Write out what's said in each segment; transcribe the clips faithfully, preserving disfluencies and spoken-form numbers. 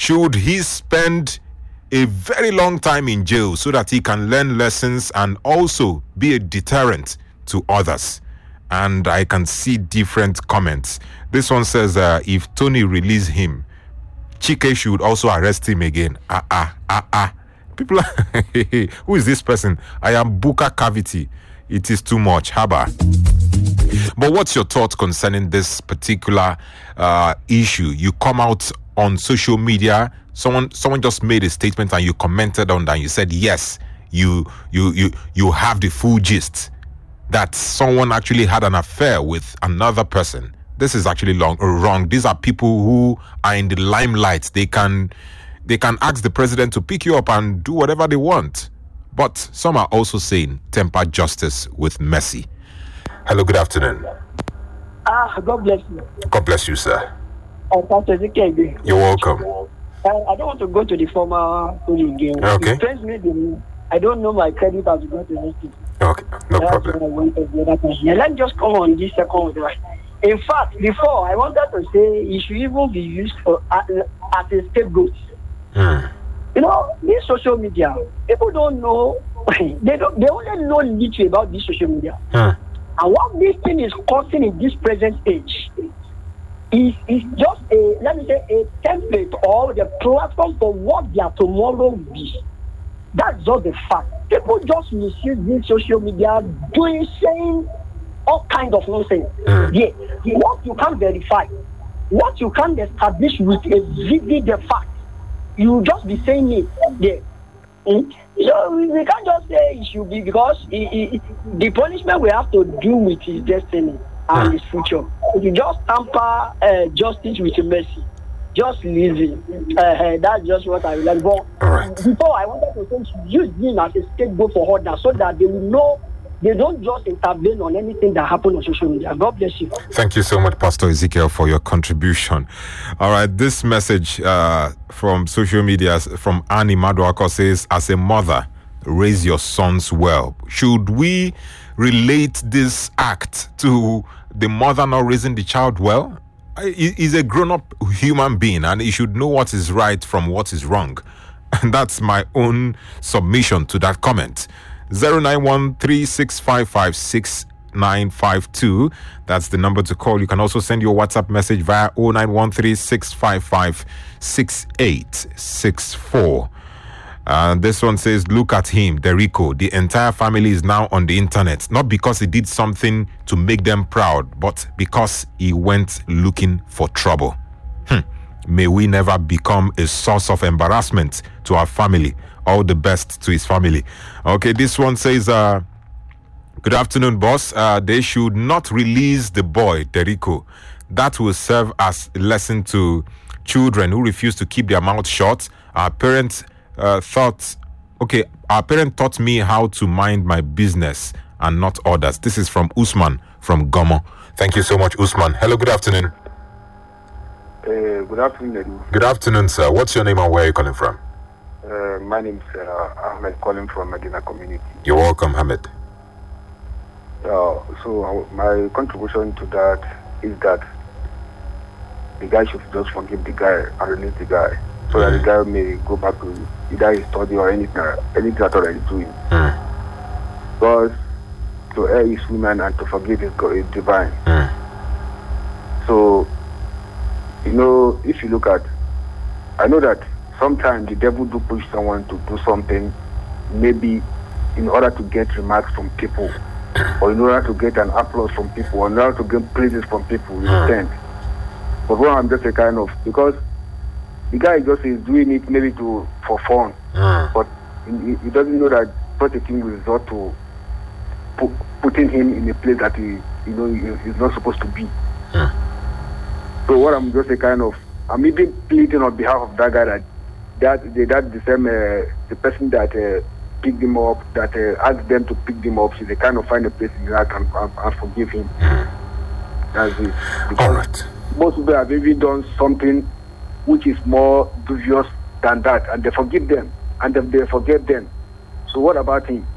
Should he spend a very long time in jail so that he can learn lessons and also be a deterrent to others? And I can see different comments. This one says, uh, if Tony release him, Chike should also arrest him again. Ah, ah, ah, ah. People are, who is this person? I am Buka Cavity. It is too much. Haba. But what's your thought concerning this particular uh, issue? You come out on social media, someone someone just made a statement and you commented on that and you said, yes, you you you you have the full gist that someone actually had an affair with another person. This is actually long, wrong. These are people who are in the limelight. They can they can ask the president to pick you up and do whatever they want. But some are also saying temper justice with mercy. Hello, good afternoon. Ah, God bless you. God bless you, sir. Uh, Pastor Ezekiel. You're welcome. Uh, I don't want to go to the former Tony again. Okay. It pains me the- I don't know my credit has gone to this thing. Okay, no That's problem. what I wanted the other time. Yeah, let me just come on this second one. In fact, before I wanted to say it should even be used for, uh, as a scapegoat. Mm. You know, this social media, people don't know. they don't. They only know little about this social media. Mm. And what this thing is causing in this present age is, is just a, let me say, a template or the platform for what their tomorrow will be. That's just the fact. People just misuse this social media, doing, saying all kinds of nonsense. Mm. Yeah, what you can't verify, what you can't establish with a vivid fact, you just be saying it. Yeah. Mm. So we, we can't just say it should be because it, it, the punishment we have to do with his destiny and his future. If you just tamper uh, justice with mercy, just leave it. Uh, that's just what I learned. But right. before I wanted to say, use him as a scapegoat for others so that they will know they don't just intervene on anything that happens on social media. God bless you. Thank you so much, Pastor Ezekiel, for your contribution. All right, this message uh, from social media from Annie Maduako says, as a mother, raise your sons well. Should we relate this act to the mother not raising the child well? He- He's a grown-up human being and he should know what is right from what is wrong. And that's my own submission to that comment. zero nine one three six five five six nine five two. That's the number to call. You can also send your WhatsApp message via zero nine one three six five five six eight six four. And this one says, look at him, Derico. The entire family is now on the internet. Not because he did something to make them proud, but because he went looking for trouble. Hmm. May we never become a source of embarrassment to our family. All the best to his family. Okay, this one says, uh, good afternoon, boss. Uh, they should not release the boy, Derico. That will serve as a lesson to children who refuse to keep their mouth shut. Our parents uh, thought, okay, our parent taught me how to mind my business and not others. This is from Usman from Gomo. Thank you so much, Usman. Hello, good afternoon. Uh, good afternoon, Eddie. Good afternoon, sir. What's your name and where are you calling from? Uh, my name is uh, Ahmed, calling from Medina community. You're welcome, Ahmed. Uh, so uh, my contribution to that is that the guy should just forgive the guy and release the guy, so that the guy may go back to either his study or anything, anything that already doing. Mm. Because to err is human and to forgive is, God, is divine. Mm. So, you know, if you look at, I know that sometimes the devil do push someone to do something, maybe in order to get remarks from people, or in order to get an applause from people, or in order to get praises from people, you understand? But what I'm just a kind of, because the guy just is doing it maybe to for fun, Mm. but he, he doesn't know that such a thing will result to pu- putting him in a place that he, you know, he, he's not supposed to be. Mm. So what I'm just a kind of, I'm even pleading on behalf of that guy that that the, that the same uh, the person that uh, picked him up, that uh, asked them to pick him up, should they kind of find a place in that and, and, and forgive him. Mm. That's it. Because All right. most people have even done something which is more dubious than that, and they forgive them, and then they forget them. So what about him?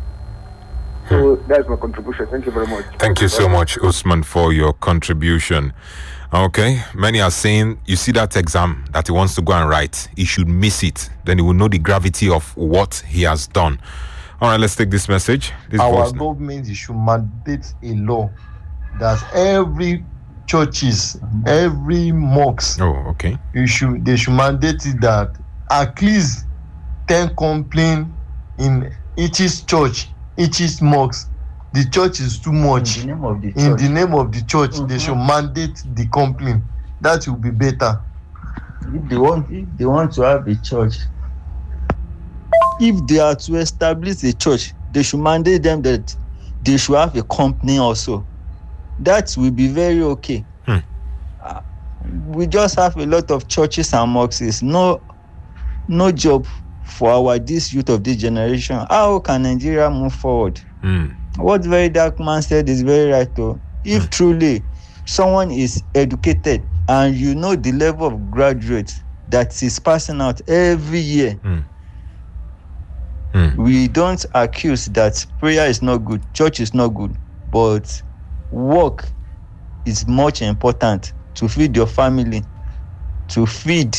So that's my contribution. Thank you very much. Thank you so much, Usman, for your contribution. Okay, many are saying, you see that exam that he wants to go and write, he should miss it. Then he will know the gravity of what he has done. All right, let's take this message. This Our voice- government should mandate a law that every churches, every mosque, Oh, okay. you should they should mandate it that at least ten complaints in each church, each mosque. The church is too much. In the name of the In church. the name of the church, Mhm. they should mandate the complaint. That will be better. If they want, if they want to have a church, if they are to establish a church, they should mandate them that they should have a company also. That will be very okay. Hmm. Uh, we just have a lot of churches and mosques. No, no job for our this youth of this generation. How can Nigeria move forward? Hmm. What very dark man said is very right though. If Mm. truly someone is educated and you know the level of graduates that is passing out every year, Hmm. Hmm. we don't accuse that prayer is not good, church is not good, but work is much important to feed your family, to feed.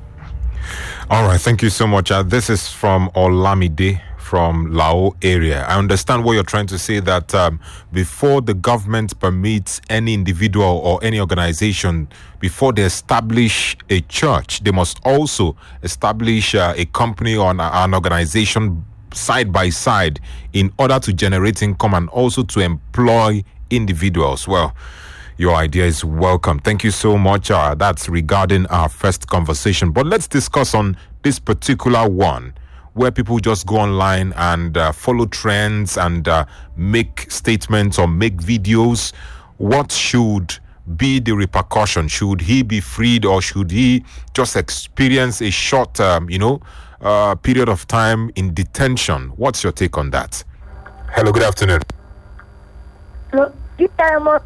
All right, thank you so much. Uh, this is from Olamide from Lao area. I understand what you're trying to say, that um, before the government permits any individual or any organization, before they establish a church, they must also establish uh, a company or an, an organization side by side in order to generate income and also to employ individuals. Well, your idea is welcome. Thank you so much. Uh, that's regarding our first conversation. But let's discuss on this particular one, where people just go online and uh, follow trends and uh, make statements or make videos. What should be the repercussion? Should he be freed, or should he just experience a short, um, you know, uh, period of time in detention? What's your take on that? Hello, good afternoon. Hello, this time on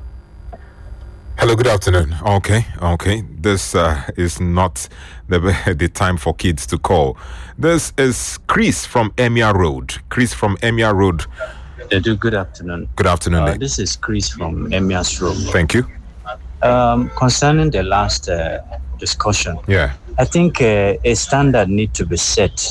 Hello, good afternoon. Okay, okay. This uh, is not the the time for kids to call. This is Chris from Emia Road. Chris from Emia Road. They do. Good afternoon. Good afternoon. Uh, Nick. this is Chris from Emia's Room. Thank you. Um, concerning the last uh, discussion, Yeah. I think uh, a standard need to be set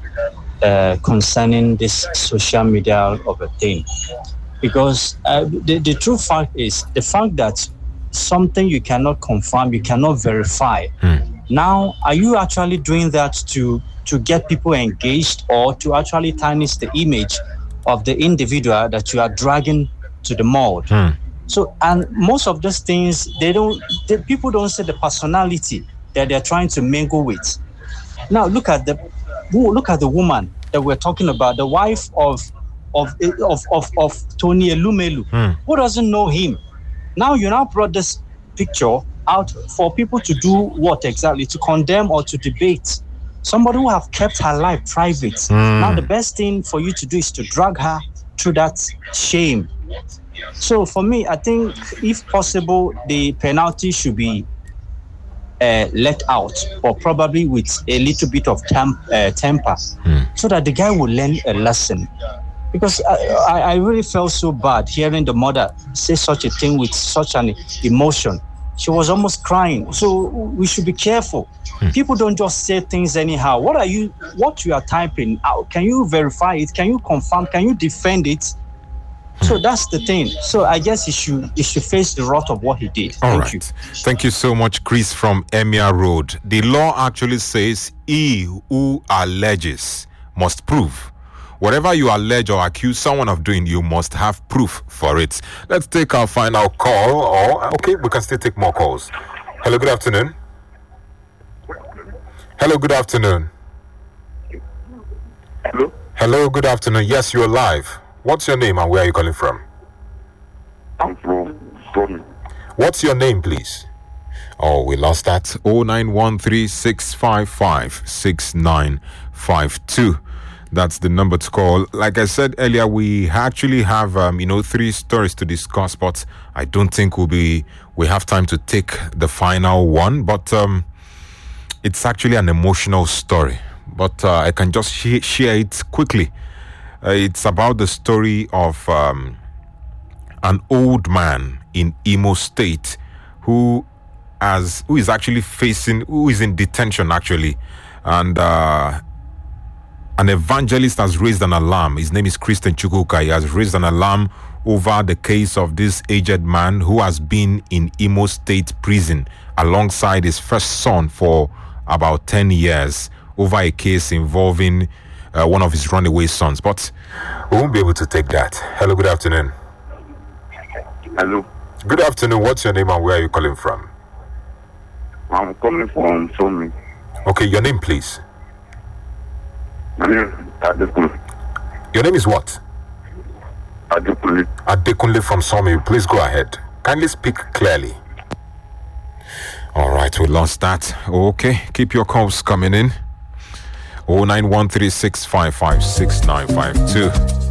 uh, concerning this social media of a thing, because uh, the, the true fact is the fact that something you cannot confirm, you cannot verify. Hmm. Now, are you actually doing that to to get people engaged, or to actually tarnish the image of the individual that you are dragging to the mold? Hmm. So, and most of those things, they don't, the people don't see the personality that they're trying to mingle with. Now, look at the, look at the woman that we're talking about, the wife of of of of, of Tony Elumelu. Hmm. Who doesn't know him? Now you now brought this picture out for people to do what exactly? To condemn or to debate somebody who have kept her life private. Mm. Now the best thing for you to do is to drag her through that shame. So for me, I think if possible, the penalty should be uh, let out, or probably with a little bit of temp- uh, temper, Mm. so that the guy will learn a lesson. Because I, I, I really felt so bad hearing the mother say such a thing with such an emotion. She was almost crying. So we should be careful. Hmm. People don't just say things anyhow. What are you, what you are typing out? Can you verify it? Can you confirm? Can you defend it? So that's the thing. So I guess he should, he should face the wrath of what he did. All Thank right. you. Thank you so much, Chris from Emia Road. The law actually says he who alleges must prove. Whatever you allege or accuse someone of doing, you must have proof for it. Let's take our final call. Or okay, we can still take more calls. Hello, good afternoon. Hello, good afternoon. Hello? Hello, good afternoon. Yes, you're live. What's your name and where are you calling from? I'm from Tommy. What's your name, please? Oh, we lost that. oh nine one three, six five five, six nine five two. That's the number to call. Like I said earlier, we actually have, um, you know, three stories to discuss, but I don't think we'll be, we have time to take the final one. But um, it's actually an emotional story. But uh, I can just sh- share it quickly. Uh, it's about the story of um, an old man in Imo State who has who is actually facing, who is in detention actually, and uh, an evangelist has raised an alarm. His name is Christian Chukwuka. He has raised an alarm over the case of this aged man who has been in Imo State prison alongside his first son for about ten years over a case involving uh, one of his runaway sons. But we won't be able to take that. Hello, good afternoon. Hello. Good afternoon. What's your name and where are you calling from? I'm calling from Somi. Okay, your name, please. My name is Adekunle. Your name is what? Adekunle. Adekunle from Somi. Please go ahead. Kindly speak clearly. All right, we lost that. Okay, keep your calls coming in. oh nine one three six five five six nine five two.